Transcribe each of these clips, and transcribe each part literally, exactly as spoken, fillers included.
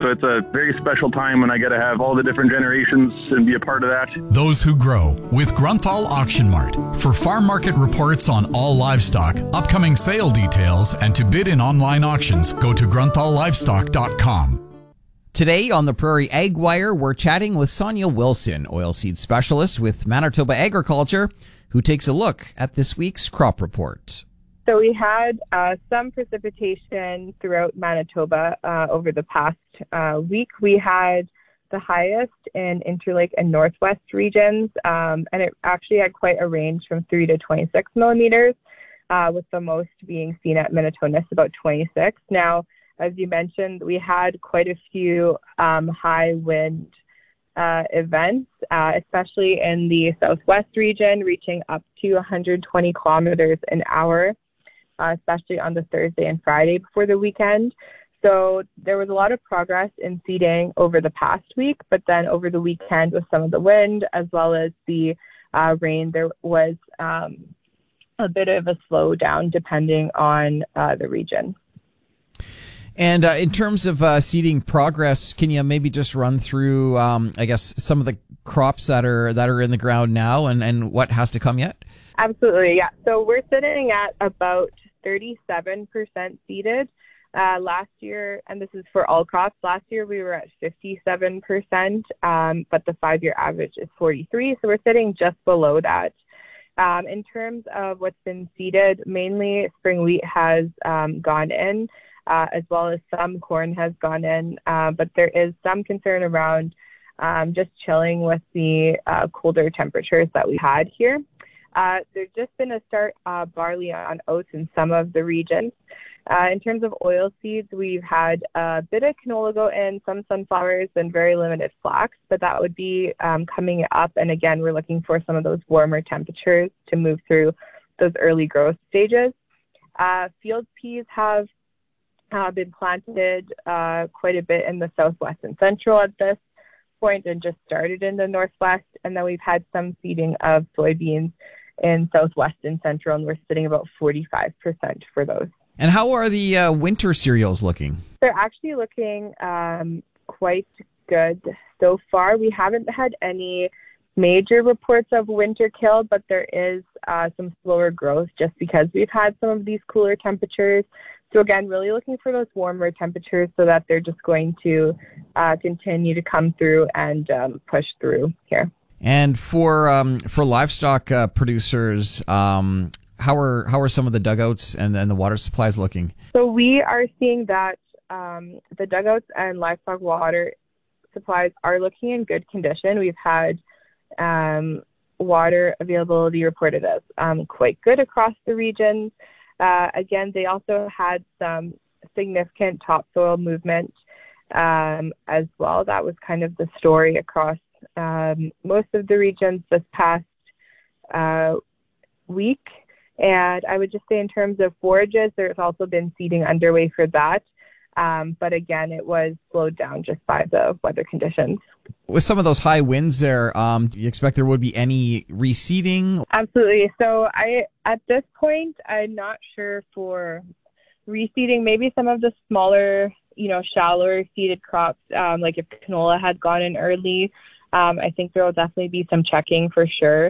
So it's a very special time when I get to have all the different generations and be a part of that. Those Who Grow with Grunthal Auction Mart. For farm market reports on all livestock, upcoming sale details, and to bid in online auctions, go to grunthal livestock dot com. Today on the Prairie Ag Wire, we're chatting with Sonia Wilson, oilseed specialist with Manitoba Agriculture, who takes a look at this week's crop report. So we had uh, some precipitation throughout Manitoba uh, over the past uh, week. We had the highest in Interlake and Northwest regions, um, and it actually had quite a range from three to twenty-six millimeters, uh, with the most being seen at Minnetonka, about twenty-six. Now, as you mentioned, we had quite a few um, high wind uh, events, uh, especially in the Southwest region, reaching up to one hundred twenty kilometers an hour, uh, especially on the Thursday and Friday before the weekend. So there was a lot of progress in seeding over the past week, but then over the weekend with some of the wind as well as the uh, rain, there was um, a bit of a slowdown depending on uh, the region. And uh, in terms of uh, seeding progress, can you maybe just run through, um, I guess, some of the crops that are that are in the ground now and, and what has to come yet? Absolutely, yeah. So we're sitting at about thirty-seven percent seeded. Uh, last year, and this is for all crops, last year we were at fifty-seven percent, um, but the five-year average is forty-three, so we're sitting just below that. Um, in terms of what's been seeded, mainly spring wheat has um, gone in. Uh, as well as some corn has gone in, uh, but there is some concern around um, just chilling with the uh, colder temperatures that we had here. Uh, there's just been a start uh, barley on oats in some of the regions. Uh, in terms of oil seeds, we've had a bit of canola go in, some sunflowers, and very limited flax, but that would be um, coming up. And again, we're looking for some of those warmer temperatures to move through those early growth stages. Uh, field peas have Uh, been planted uh, quite a bit in the Southwest and Central at this point and just started in the Northwest. And then we've had some seeding of soybeans in Southwest and Central, and we're sitting about forty-five percent for those. And how are the uh, winter cereals looking? They're actually looking um, quite good so far. We haven't had any major reports of winter kill, but there is uh, some slower growth just because we've had some of these cooler temperatures. So again, really looking for those warmer temperatures so that they're just going to uh, continue to come through and um, push through here. And for um, for livestock uh, producers, um, how are how are some of the dugouts and, and the water supplies looking? So we are seeing that um, the dugouts and livestock water supplies are looking in good condition. We've had um, water availability reported as um, quite good across the regions. Uh, again, they also had some significant topsoil movement um, as well. That was kind of the story across um, most of the regions this past uh, week. And I would just say in terms of forages, there's also been seeding underway for that. Um, but again, it was slowed down just by the weather conditions. With some of those high winds there, um, do you expect there would be any reseeding? Absolutely. So I, at this point, I'm not sure for reseeding. Maybe some of the smaller, you know, shallower seeded crops, um, like if canola had gone in early, um, I think there will definitely be some checking for sure.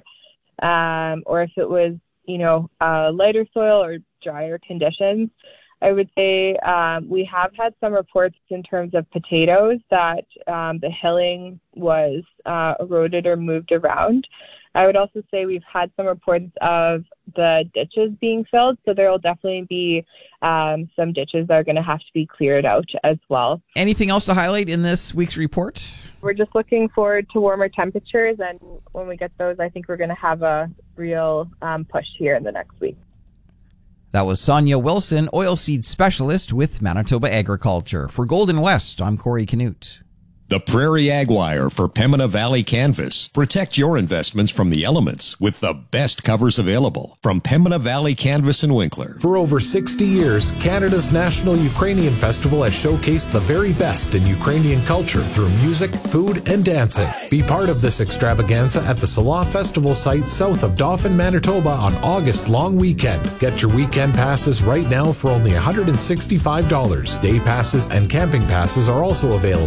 Um, or if it was, you know, uh, lighter soil or drier conditions, I would say um, we have had some reports in terms of potatoes that um, the hilling was uh, eroded or moved around. I would also say we've had some reports of the ditches being filled, so there will definitely be um, some ditches that are going to have to be cleared out as well. Anything else to highlight in this week's report? We're just looking forward to warmer temperatures, and when we get those, I think we're going to have a real um, push here in the next week. That was Sonia Wilson, oilseed specialist with Manitoba Agriculture. For Golden West, I'm Corey Canute. The Prairie Ag Wire for Pembina Valley Canvas. Protect your investments from the elements with the best covers available from Pembina Valley Canvas and Winkler. For over sixty years, Canada's National Ukrainian Festival has showcased the very best in Ukrainian culture through music, food, and dancing. Be part of this extravaganza at the Salah Festival site south of Dauphin, Manitoba on August long weekend. Get your weekend passes right now for only one hundred sixty-five dollars. Day passes and camping passes are also available.